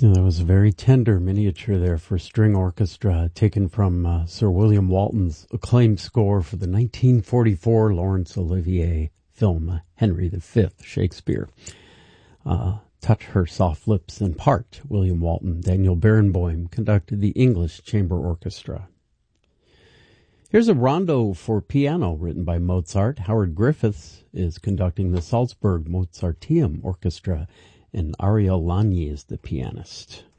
Yeah, that was a very tender miniature there for string orchestra, taken from Sir William Walton's acclaimed score for the 1944 Laurence Olivier film Henry V, Shakespeare. Touch Her Soft Lips in part, William Walton. Daniel Barenboim conducted the English Chamber Orchestra. Here's a rondo for piano written by Mozart. Howard Griffiths is conducting the Salzburg Mozarteum Orchestra, and Ariel Lany is the pianist.